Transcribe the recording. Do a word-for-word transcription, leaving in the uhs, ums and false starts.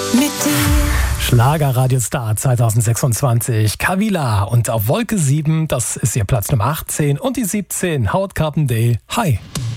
Mit dir. Schlager-Radio-Star zwanzig sechsundzwanzig, Kavila. Und auf Wolke sieben, das ist ihr Platz Nummer achtzehn. Und die siebzehn, Howard Carpendale. Hi.